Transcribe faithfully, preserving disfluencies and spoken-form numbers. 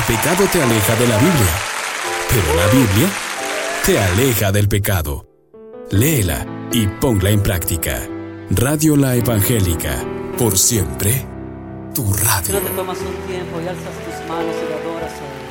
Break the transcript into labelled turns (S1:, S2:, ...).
S1: pecado te aleja de la Biblia, pero la Biblia te aleja del pecado. Léela y ponla en práctica. Radio La Evangélica, por siempre, tu radio.
S2: Si no te tomas un tiempo y alzas tus manos y le adoras a Él.